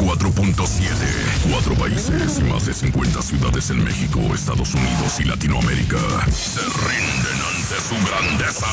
94.7. 4 países y más de 50 ciudades en México, Estados Unidos y Latinoamérica se rinden ante su grandeza.